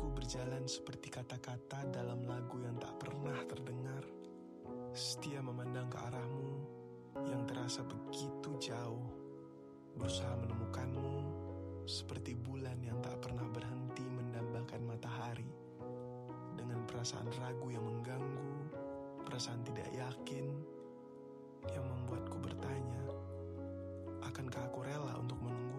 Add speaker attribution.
Speaker 1: Waktu berjalan seperti kata-kata dalam lagu yang tak pernah terdengar. Setia memandang ke arahmu yang terasa begitu jauh. Berusaha menemukanmu seperti bulan yang tak pernah berhenti mendambakan matahari. Dengan perasaan ragu yang mengganggu, perasaan tidak yakin yang membuatku bertanya, akankah aku rela untuk menunggu?